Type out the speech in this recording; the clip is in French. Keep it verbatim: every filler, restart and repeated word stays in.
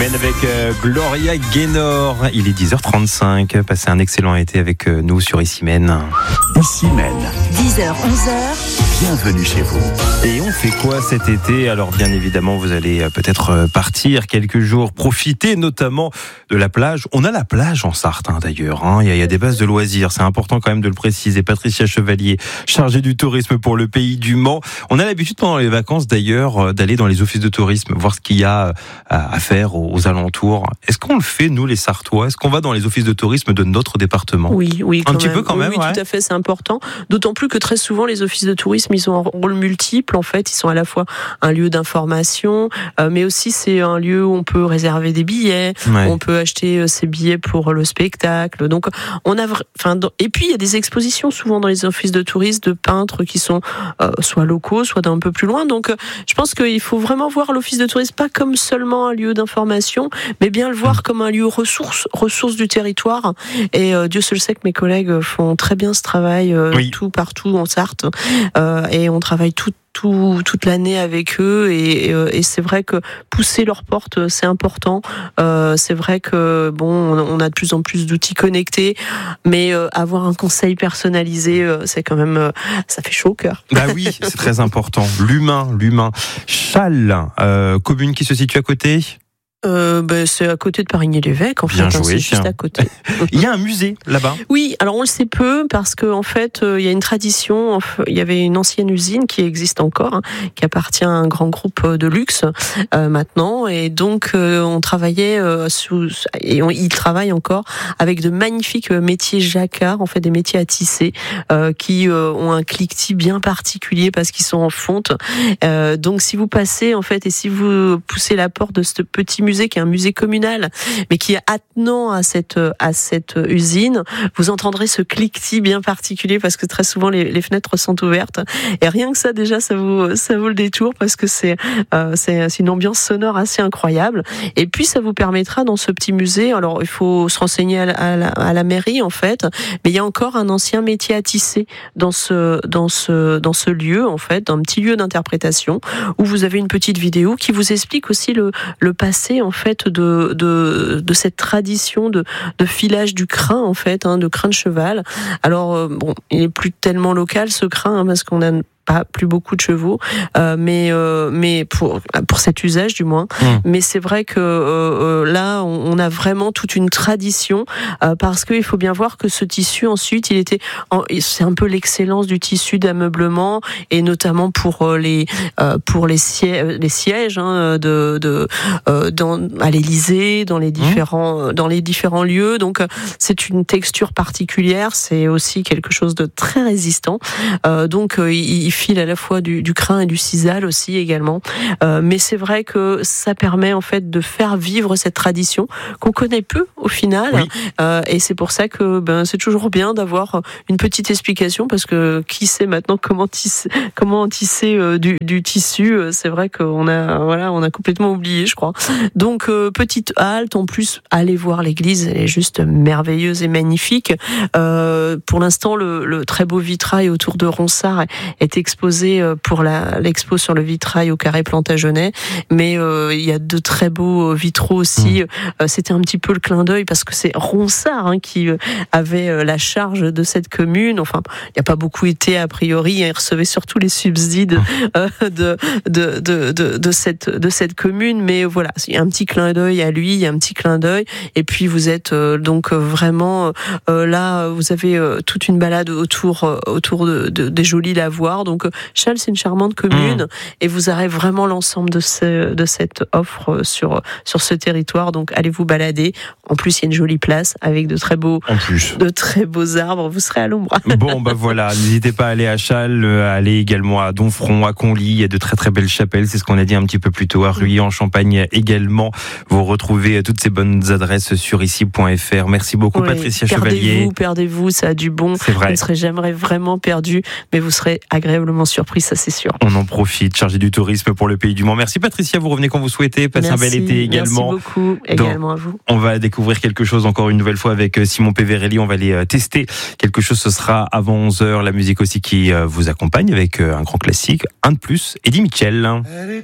Ici Même avec euh, Gloria Gaynor. Il est dix heures trente-cinq. Passez un excellent été avec euh, nous sur Ici Même. Ici Même. dix heures, onze heures. Bienvenue chez vous. Et on fait quoi cet été? Alors bien évidemment, vous allez euh, peut-être euh, partir quelques jours, profiter notamment de la plage. On a la plage en Sarthe hein, d'ailleurs. Hein. Il y a, il y a des bases de loisirs. C'est important quand même de le préciser. Patricia Chevalier, chargée du tourisme pour le Pays du Mans. On a l'habitude pendant les vacances d'ailleurs euh, d'aller dans les offices de tourisme, voir ce qu'il y a à, à faire aux, aux alentours. Est-ce qu'on le fait nous les Sartois? Est-ce qu'on va dans les offices de tourisme de notre département? Oui, oui, un quand petit même. peu quand même. Oui, ouais. Tout à fait, c'est important. D'autant plus que très souvent les offices de tourisme, ils ont un rôle multiple en fait. Ils sont à la fois un lieu d'information, euh, mais aussi c'est un lieu où on peut réserver des billets, Ouais. on peut acheter euh, ses billets pour le spectacle. Donc on a, enfin, et puis il y a des expositions souvent dans les offices de tourisme de peintres qui sont euh, soit locaux, soit d'un peu plus loin. Donc euh, je pense qu'il faut vraiment voir l'office de tourisme pas comme seulement un lieu d'information, mais bien le voir comme un lieu ressource, ressource du territoire. Et euh, Dieu seul sait que mes collègues font très bien ce travail euh, Oui. tout partout en Sarthe, euh, et on travaille tout Tout, toute l'année avec eux et, et, et c'est vrai que pousser leurs portes c'est important. Euh, c'est vrai que bon, on a de plus en plus d'outils connectés, mais euh, avoir un conseil personnalisé, euh, c'est quand même, euh, ça fait chaud au cœur. Bah oui, c'est très important. L'humain, l'humain. Châles, euh, commune qui se situe à côté. Euh, ben, c'est à côté de Parigny-l'Évêque, en Bien fait, hein, joué, c'est juste tiens. à côté. Il y a un musée là-bas. Oui, alors on le sait peu parce que en fait euh, il y a une tradition. Enfin, il y avait une ancienne usine qui existe encore, hein, qui appartient à un grand groupe de luxe euh, maintenant, et donc euh, on travaillait euh, sous et on, ils travaillent encore avec de magnifiques métiers jacquard, en fait des métiers à tisser euh, qui euh, ont un cliquetis bien particulier parce qu'ils sont en fonte. Euh, donc si vous passez en fait et si vous poussez la porte de ce petit musée qui est un musée communal, mais qui est attenant à cette à cette usine, vous entendrez ce cliquetis bien particulier parce que très souvent les, les fenêtres sont ouvertes et rien que ça déjà ça vaut ça vaut le détour parce que c'est euh, c'est, c'est une ambiance sonore assez incroyable. Et puis ça vous permettra dans ce petit musée, alors il faut se renseigner à la, à la, à la mairie en fait, mais il y a encore un ancien métier à tisser dans ce dans ce dans ce lieu en fait, un petit lieu d'interprétation où vous avez une petite vidéo qui vous explique aussi le le passé en fait de de de cette tradition de de filage du crin en fait, hein, de crin de cheval. Alors euh, bon, il est plus tellement local ce crin hein, parce qu'on a pas plus beaucoup de chevaux, euh, mais euh, mais pour pour cet usage du moins. Mmh. Mais c'est vrai que euh, là, on, on a vraiment toute une tradition euh, parce qu'il faut bien voir que ce tissu ensuite, il était, en, c'est un peu l'excellence du tissu d'ameublement et notamment pour euh, les euh, pour les sièges, les sièges hein, de de euh, dans à l'Élysée, dans les différents mmh. dans les différents lieux. Donc c'est une texture particulière, c'est aussi quelque chose de très résistant. Euh, donc il, il file à la fois du, du crin et du sisal aussi également, euh, mais c'est vrai que ça permet en fait de faire vivre cette tradition qu'on connaît peu au final, oui. euh, et c'est pour ça que ben c'est toujours bien d'avoir une petite explication parce que qui sait maintenant comment tisser, comment tisser euh, du, du tissu, c'est vrai qu'on a voilà on a complètement oublié je crois. Donc euh, petite halte, en plus allez voir l'église, elle est juste merveilleuse et magnifique. Euh, pour l'instant le, le très beau vitrail autour de Ronsard est exposé pour la, l'expo sur le vitrail au Carré Plantagenet, mais euh, il y a de très beaux vitraux aussi. Mmh. Euh, c'était un petit peu le clin d'œil parce que c'est Ronsard hein, qui avait la charge de cette commune. Enfin, il n'y a pas beaucoup été a priori. Il recevait surtout les subsides euh, de, de, de, de, de, cette, de cette commune, mais voilà, il y a un petit clin d'œil à lui, il y a un petit clin d'œil. Et puis vous êtes euh, donc vraiment euh, là, vous avez euh, toute une balade autour, euh, autour de, de, des jolis lavoirs. Donc Châles, c'est une charmante commune mmh. et vous aurez vraiment l'ensemble de, ce, de cette offre sur, sur ce territoire. Donc allez vous balader. En plus, il y a une jolie place avec de très beaux, en plus. de très beaux arbres. Vous serez à l'ombre. Bon, bah voilà. N'hésitez pas à aller à Châles, à aller également à Domfront, à Conly. Il y a de très très belles chapelles. C'est ce qu'on a dit un petit peu plus tôt. À Rueil en Champagne également. Vous retrouvez toutes ces bonnes adresses sur ici point f r. Merci beaucoup, oui, Patricia perdez-vous, Chevalier. Perdez-vous, perdez-vous. Ça a du bon. C'est vrai. Vous ne serez jamais vraiment perdu, mais vous serez agréablement surpris, ça c'est sûr. On en profite, chargé du tourisme pour le Pays du Mans. Merci Patricia, vous revenez quand vous souhaitez. Passez merci, un bel été également. Merci beaucoup, également Donc, à vous. On va découvrir quelque chose encore une nouvelle fois avec Simon Péverelli. On va aller tester quelque chose, ce sera avant onze heures. La musique aussi qui vous accompagne avec un grand classique, un de plus, Eddie Mitchell.